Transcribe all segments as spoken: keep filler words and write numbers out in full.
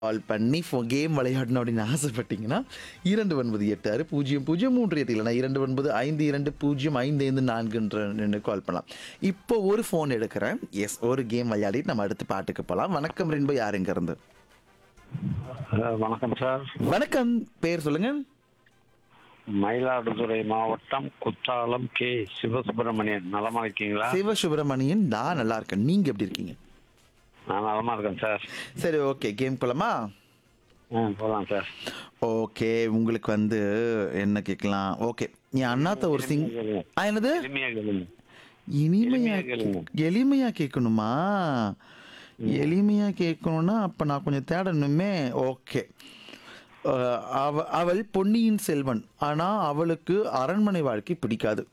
கால் பண்ணி ஃபோ கேம் விளையாடணும் அப்படின்னு ஆசைப்பட்டீங்கன்னா இரண்டு ஒன்பது எட்டு ஆறு பூஜ்ஜியம் பூஜ்ஜியம் மூன்று எட்டு இல்லைனா இரண்டு ஒன்பது ஐந்து இரண்டு பூஜ்ஜியம் ஐந்து ஐந்து நான்குன்ற ரெண்டு கால் பண்ணலாம். இப்போ ஒரு ஃபோன் எடுக்கிறேன். எஸ், ஒரு கேம் விளையாடிட்டு நம்ம அடுத்து பாட்டுக்கு போகலாம். வணக்கம் ரென்போ, யாருங்க இருந்து? அஹ் வணக்கம் சார். வணக்கம், பேர் சொல்லுங்க. மயிலாடுதுறை மாவட்டம் குத்தாலம் கே சிவசுப்பிரமணியன். நலமா இருக்கீங்களா? சிவசுப்பிரமணியன், நான் நல்லா இருக்கேன். நீங்க எப்படி இருக்கீங்க? நான் நலமா இருக்கேன் சார். சரி, ஓகே, கேம் போலாமா? ஆ போகலாம் சார். ஓகே, உங்களுக்கு வந்து என்ன கேட்கலாம்? ஓகே, என் அண்ணாத்த ஒரு சிங் ஆ, என்னது? எளிமையா கேளுங்க. இனிமையா எளிமையா கேளுங்க. எளிமையா கேட்கணுமா? எளிமையா கேட்கணும்னா அப்ப நான் கொஞ்சம் தேடணுமே. ஓகே. அஹ், அவ அவள் பொன்னியின் செல்வன், ஆனா அவளுக்கு அரண்மனை வாழ்க்கை பிடிக்காது.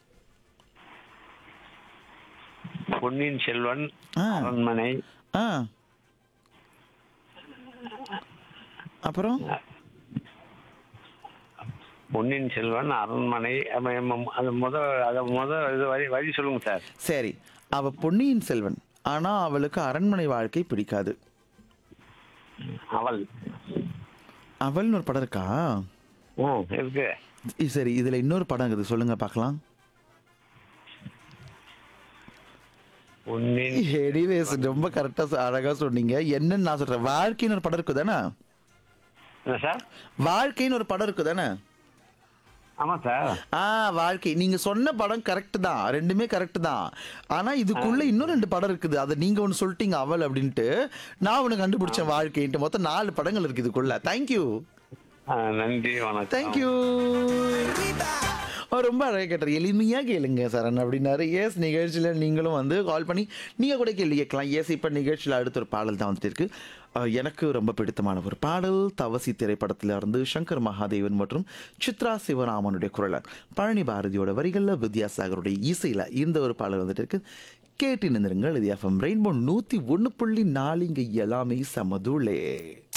பொன்னியின் செல்வன், ஆ அரண்மனை, ஆ அப்புறம் பொன்னியின் செல்வன் அரண்மனை. அப்ப எம்ம- அது முத அது முத இது வரி வரி சொல்லுங்க சார். சரி, அவ பொன்னியின் செல்வன், ஆனா அவளுக்கு அரண்மனை வாழ்க்கை பிடிக்காது. அவள். அவள்னு ஒரு படம் இருக்கா? ஆ இருக்கு. இ- சரி, இதுல இன்னொரு படம் இருக்குது, சொல்லுங்க பார்க்கலாம். பொன்னியின் எனிவேஸ், ரொம்ப கரெக்டா அழகா சொன்னீங்க. என்னன்னு நான் சொல்றேன். வாழ்க்கைன்னு ஒரு படம் இருக்கு தானே? என்ன சார்? வாழ்க்கைன்னு ஒரு படம் இருக்கு தானே? ஆமா சார். ஆ, வாழ்க்கை. நீங்க சொன்ன படம் கரெக்ட் தான், ரெண்டுமே கரெக்ட் தான். ஆனா இதுக்குள்ள இன்னும் ரெண்டு படம் இருக்குது. அதை நீங்க ஒன்னு சொல்லிட்டீங்க அவள் அப்படின்ட்டு, நான் ஒன்னு கண்டுபிடிச்சேன் வாழ்க்கைன்ட்டு. மொத்தம் நாலு படங்கள் இருக்கு இதுக்குள்ள. தேங்க்யூ ஆ, நன்றி, வணக்கம். தேங்க்யூ. ரொம்ப அழகாக கேட்டார். எளிமையாக கேளுங்க சரண் அப்படின்னாரு. எஸ், நிகழ்ச்சியில் நீங்களும் வந்து கால் பண்ணி நீங்கள் கூட கேள்வி கேட்கலாம். எஸ், இப்போ நிகழ்ச்சியில் அடுத்த ஒரு பாடல் தான் வந்துட்டு இருக்கு. அஹ், எனக்கு ரொம்ப பிடித்தமான ஒரு பாடல், தவசி திரைப்படத்தில் இருந்து சங்கர் மகாதேவன் மற்றும் சித்ரா சிவராமனுடைய குரல், பழனி பாரதியோட வரிகளில் வித்யாசாகருடைய இசையில் இந்த ஒரு பாடல் வந்துட்டு இருக்கு. கேட்டு நின்றுங்கள். இது எஃப்எம் ரெயின்போ நூற்றி ஒன்று புள்ளி நாலு, இங்கே எல்லாமே சமதுளே.